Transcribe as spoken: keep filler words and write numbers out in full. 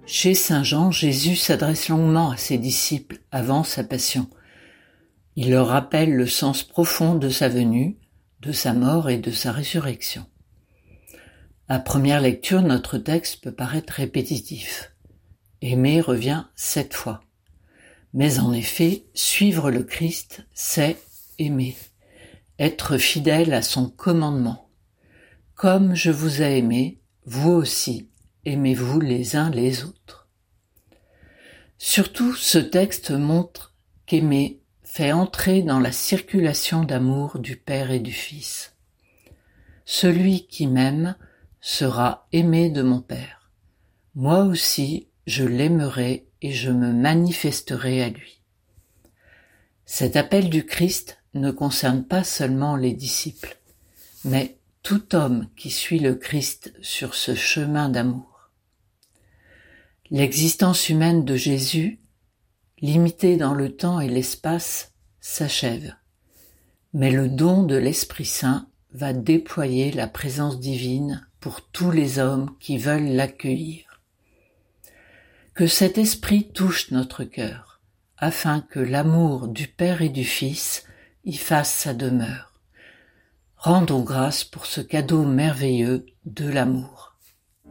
Chez saint Jean, Jésus s'adresse longuement à ses disciples avant sa passion. Il leur rappelle le sens profond de sa venue, de sa mort et de sa résurrection. À première lecture, notre texte peut paraître répétitif. Aimer revient sept fois. Mais en effet, suivre le Christ, c'est aimer, être fidèle à son commandement. Comme je vous ai aimé, vous aussi, aimez-vous les uns les autres. Surtout, ce texte montre qu'aimer fait entrer dans la circulation d'amour du Père et du Fils. Celui qui m'aime sera aimé de mon Père. Moi aussi, je l'aimerai et je me manifesterai à lui. Cet appel du Christ ne concerne pas seulement les disciples, mais tout homme qui suit le Christ sur ce chemin d'amour. L'existence humaine de Jésus, limitée dans le temps et l'espace, s'achève, mais le don de l'Esprit Saint va déployer la présence divine pour tous les hommes qui veulent l'accueillir. Que cet esprit touche notre cœur, afin que l'amour du Père et du Fils y fasse sa demeure. Rendons grâce pour ce cadeau merveilleux de l'amour.